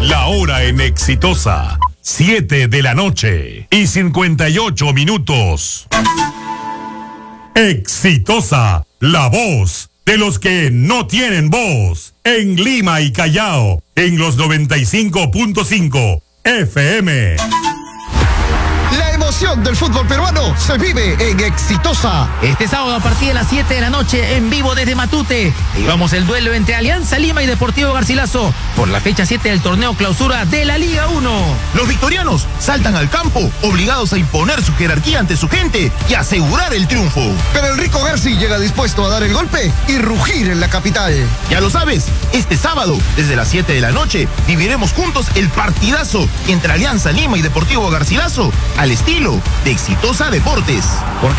La hora en Exitosa, 7:58 Exitosa, la voz de los que no tienen voz. En Lima y Callao, en los 95.5 FM. La emoción del fútbol peruano se vive en Exitosa. Este sábado a partir de las 7 de la noche, en vivo desde Matute, vivamos el duelo entre Alianza Lima y Deportivo Garcilaso por la fecha 7 del torneo clausura de la Liga 1. Los victorianos saltan al campo, obligados a imponer su jerarquía ante su gente y asegurar el triunfo. Pero el Rico Garci llega dispuesto a dar el golpe y rugir en la capital. Ya lo sabes, este sábado, desde las 7 de la noche, viviremos juntos el partidazo entre Alianza Lima y Deportivo Garcilaso, al estilo de Exitosa Deportes.